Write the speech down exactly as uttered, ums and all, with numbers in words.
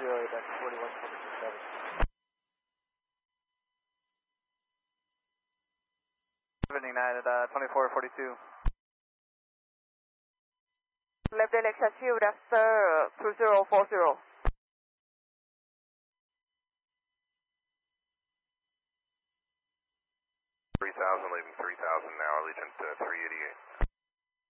zero eight, that's forty-one twenty-seven. Evening United, uh, twenty-four forty-two. Left direction two, that's uh, two zero four zero. three thousand, leaving three thousand now, Allegiant uh, three eighty-eight.